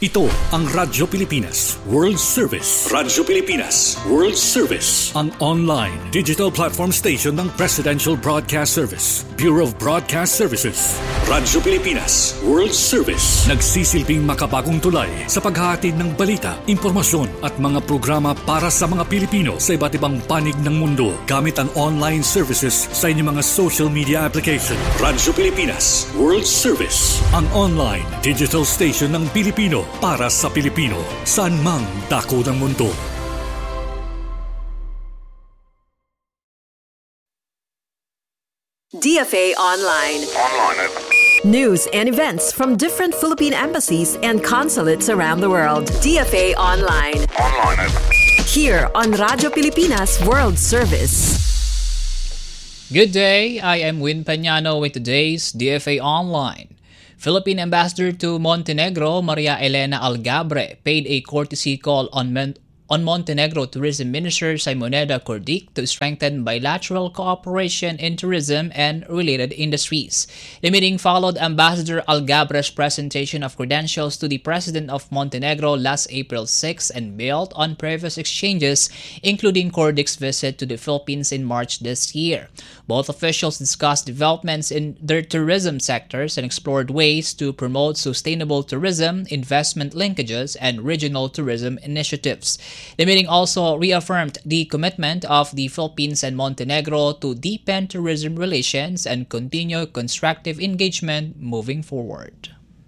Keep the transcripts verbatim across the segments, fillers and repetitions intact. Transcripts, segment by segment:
Ito ang Radyo Pilipinas World Service. Radyo Pilipinas World Service. Ang online digital platform station ng Presidential Broadcast Service, Bureau of Broadcast Services. Radyo Pilipinas World Service. Nagsisilbing makabagong tulay sa paghahatid ng balita, impormasyon at mga programa para sa mga Pilipino sa iba't ibang panig ng mundo gamit ang online services sa inyong mga social media application. Radyo Pilipinas World Service. Ang online digital station ng Pilipino para sa Pilipino, saan mang dako ng mundo. D F A Online. Online. News and events from different Philippine embassies and consulates around the world. D F A Online. Online. Here on Radyo Pilipinas World Service. Good day, I am Win Pañano with today's D F A Online. Philippine Ambassador to Montenegro, Maria Elena Algabre, paid a courtesy call on Men- on Montenegro Tourism Minister Simonetta Cordic to strengthen bilateral cooperation in tourism and related industries. The meeting followed Ambassador Algabre's presentation of credentials to the President of Montenegro last April sixth and built on previous exchanges, including Cordic's visit to the Philippines in March this year. Both officials discussed developments in their tourism sectors and explored ways to promote sustainable tourism, investment linkages, and regional tourism initiatives. The meeting also reaffirmed the commitment of the Philippines and Montenegro to deepen tourism relations and continue constructive engagement moving forward.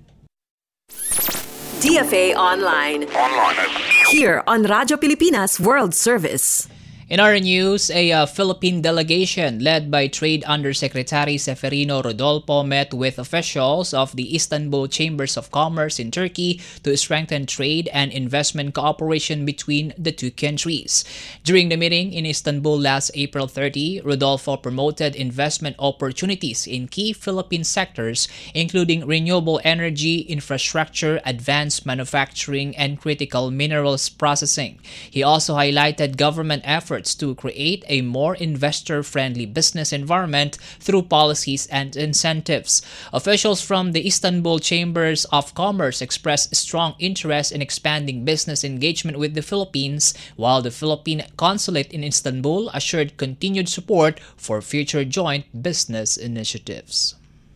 D F A Online. Online. Here on Radyo Pilipinas World Service. In our news, a uh, Philippine delegation led by Trade Undersecretary Seferino Rodolfo met with officials of the Istanbul Chambers of Commerce in Turkey to strengthen trade and investment cooperation between the two countries. During the meeting in Istanbul last April thirtieth, Rodolfo promoted investment opportunities in key Philippine sectors, including renewable energy, infrastructure, advanced manufacturing, and critical minerals processing. He also highlighted government efforts to create a more investor-friendly business environment through policies and incentives. Officials from the Istanbul Chambers of Commerce expressed strong interest in expanding business engagement with the Philippines, while the Philippine Consulate in Istanbul assured continued support for future joint business initiatives.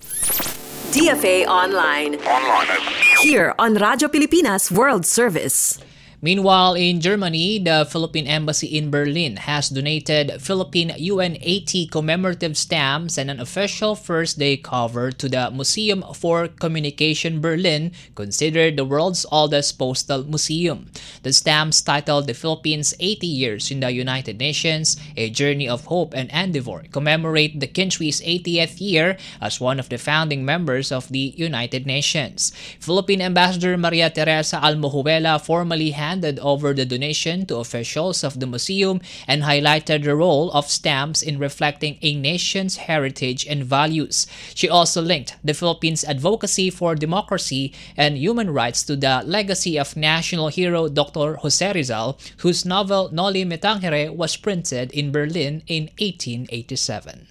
D F A Online. Online. Here on Radyo Pilipinas World Service. Meanwhile, in Germany, the Philippine Embassy in Berlin has donated Philippine U N eighty commemorative stamps and an official first day cover to the Museum for Communication Berlin, considered the world's oldest postal museum. The stamps, titled "The Philippines eighty years in the United Nations, A Journey of Hope and Endeavor," commemorate the country's eightieth year as one of the founding members of the United Nations. Philippine Ambassador Maria Teresa Almojuela formally handed over the donation to officials of the museum and highlighted the role of stamps in reflecting a nation's heritage and values. She also linked the Philippines' advocacy for democracy and human rights to the legacy of national hero Doctor Jose Rizal, whose novel Noli Me Tangere was printed in Berlin in eighteen eighty-seven.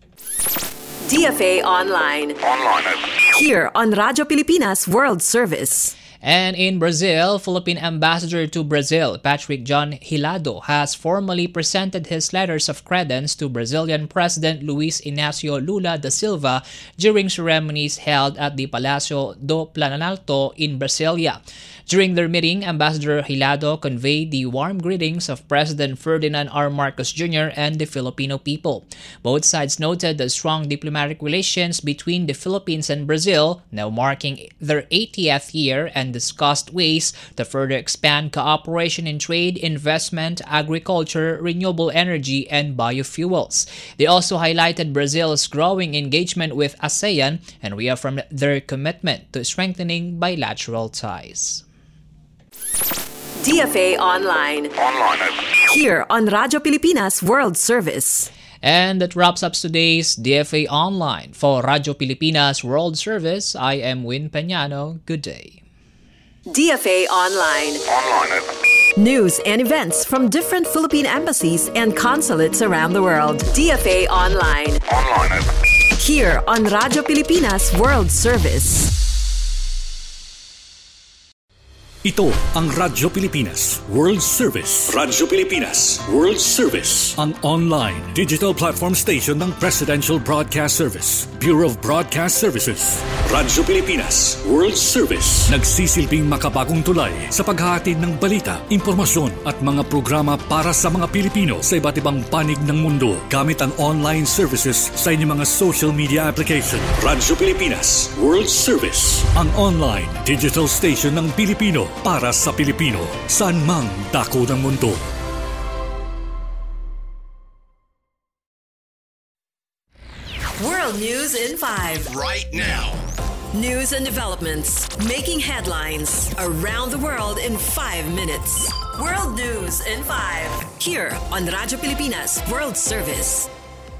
D F A Online. Online. Here on Radyo Pilipinas World Service. And in Brazil, Philippine Ambassador to Brazil, Patrick John Hilado, has formally presented his letters of credence to Brazilian President Luiz Inácio Lula da Silva during ceremonies held at the Palacio do Planalto in Brasilia. During their meeting, Ambassador Hilado conveyed the warm greetings of President Ferdinand R. Marcos Junior and the Filipino people. Both sides noted the strong diplomatic relations between the Philippines and Brazil, now marking their eightieth year, and discussed ways to further expand cooperation in trade, investment, agriculture, renewable energy, and biofuels. They also highlighted Brazil's growing engagement with ASEAN and reaffirmed their commitment to strengthening bilateral ties. D F A Online. Online. Here on Radyo Pilipinas World Service. And that wraps up today's D F A Online. For Radyo Pilipinas World Service, I am Win Pañano. Good day. D F A Online. Online. News and events from different Philippine embassies and consulates around the world. D F A Online. Online. Here on Radyo Pilipinas World Service. Ito ang Radyo Pilipinas World Service. Radyo Pilipinas World Service. Ang online digital platform station ng Presidential Broadcast Service, Bureau of Broadcast Services. Radyo Pilipinas World Service. Nagsisilbing makabagong tulay sa paghahatid ng balita, impormasyon at mga programa para sa mga Pilipino sa iba't ibang panig ng mundo gamit ang online services sa inyong mga social media application. Radyo Pilipinas World Service. Ang online digital station ng Pilipino para sa Pilipino, saan mang dako ng mundo. World News in five. Right now. News and developments making headlines around the world in five minutes. World News in five. Here on Radyo Pilipinas World Service.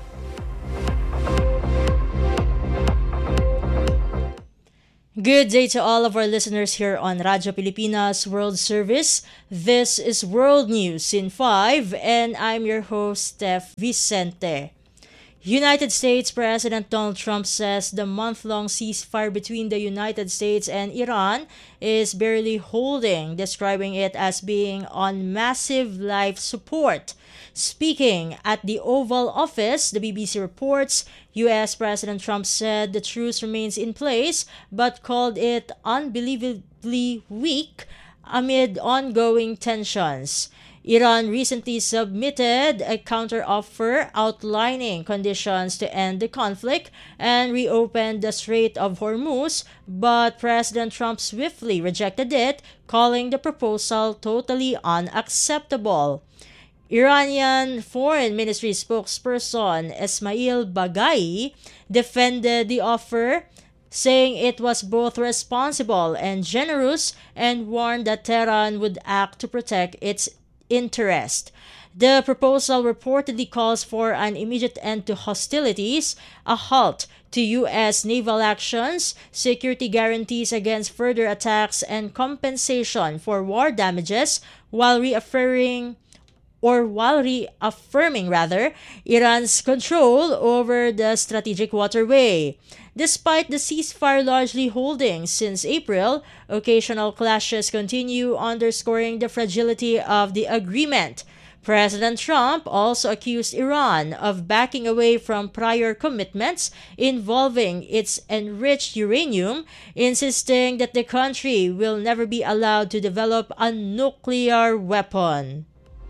Good day to all of our listeners here on Radyo Pilipinas World Service. This is World News in five, and I'm your host, Steph Vicente. United States President Donald Trump says the month-long ceasefire between the United States and Iran is barely holding, describing it as being on massive life support. Speaking at the Oval Office, the B B C reports, U S President Trump said the truce remains in place but called it unbelievably weak amid ongoing tensions. Iran recently submitted a counteroffer outlining conditions to end the conflict and reopen the Strait of Hormuz, but President Trump swiftly rejected it, calling the proposal totally unacceptable. Iranian Foreign Ministry spokesperson Esmail Baghai defended the offer, saying it was both responsible and generous, and warned that Tehran would act to protect its interest. The proposal reportedly calls for an immediate end to hostilities, a halt to U S naval actions, security guarantees against further attacks, and compensation for war damages, while reaffirming or while reaffirming rather Iran's control over the strategic waterway. Despite the ceasefire largely holding since April, occasional clashes continue, underscoring the fragility of the agreement. President Trump also accused Iran of backing away from prior commitments involving its enriched uranium, insisting that the country will never be allowed to develop a nuclear weapon.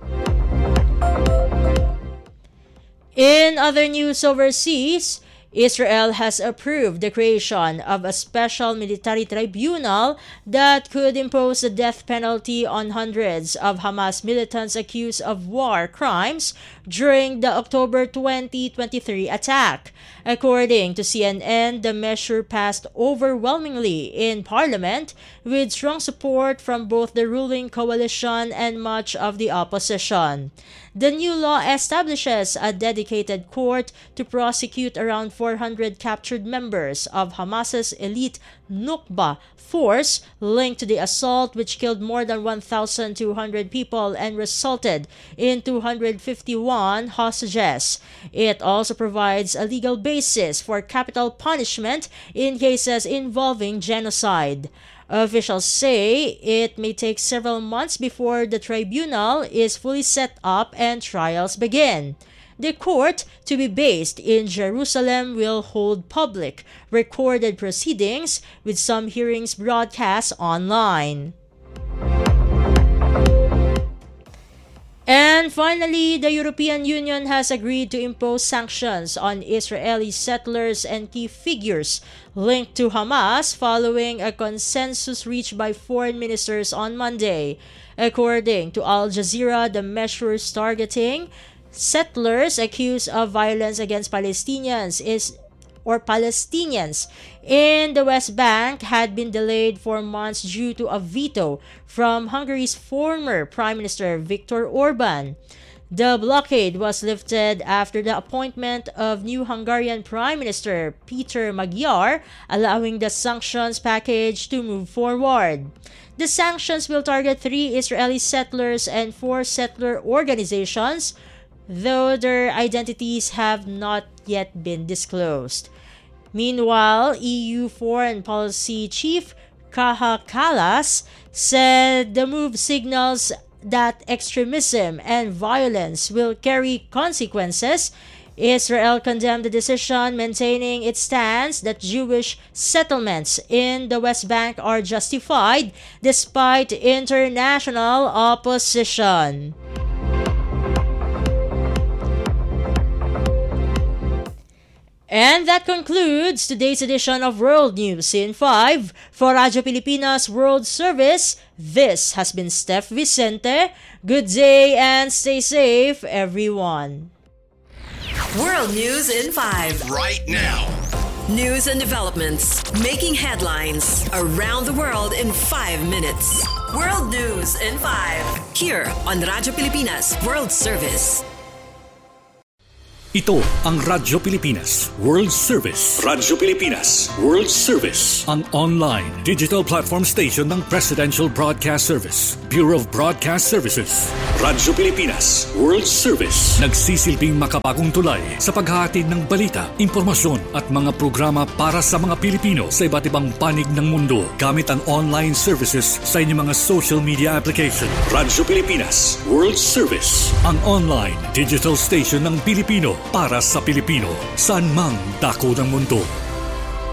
In other news overseas, Israel has approved the creation of a special military tribunal that could impose the death penalty on hundreds of Hamas militants accused of war crimes during the October twenty twenty-three attack. According to C N N, the measure passed overwhelmingly in Parliament with strong support from both the ruling coalition and much of the opposition. The new law establishes a dedicated court to prosecute around four hundred captured members of Hamas's elite Nukba force linked to the assault, which killed more than one thousand two hundred people and resulted in two hundred fifty-one hostages. It also provides a legal basis for capital punishment in cases involving genocide. Officials say it may take several months before the tribunal is fully set up and trials begin. The court, to be based in Jerusalem, will hold public, recorded proceedings, with some hearings broadcast online. And finally, the European Union has agreed to impose sanctions on Israeli settlers and key figures linked to Hamas following a consensus reached by foreign ministers on Monday. According to Al Jazeera, the measures targeting settlers accused of violence against Palestinians is or Palestinians in the West Bank had been delayed for months due to a veto from Hungary's former Prime Minister Viktor Orban. The blockade was lifted after the appointment of new Hungarian Prime Minister Peter Magyar, allowing the sanctions package to move forward. The sanctions will target three Israeli settlers and four settler organizations, though their identities have not yet been disclosed. Meanwhile, E U Foreign Policy Chief Kaja Kallas, said the move signals that extremism and violence will carry consequences. Israel condemned the decision, maintaining its stance that Jewish settlements in the West Bank are justified despite international opposition. And that concludes today's edition of World News in five. For Radyo Pilipinas World Service, this has been Steph Vicente. Good day and stay safe, everyone. World News in five. Right now. News and developments making headlines around the world in five minutes. World News in five. Here on Radyo Pilipinas World Service. Ito ang Radyo Pilipinas World Service. Radyo Pilipinas World Service, ang online digital platform station ng Presidential Broadcast Service, Bureau of Broadcast Services. Radyo Pilipinas World Service, nagsisilbing makabagong tulay sa paghahatid ng balita, impormasyon at mga programa para sa mga Pilipino sa iba't ibang panig ng mundo gamit ang online services sa inyong mga social media application. Radyo Pilipinas World Service, ang online digital station ng Pilipino para sa Pilipino, saan mang dako ng mundo.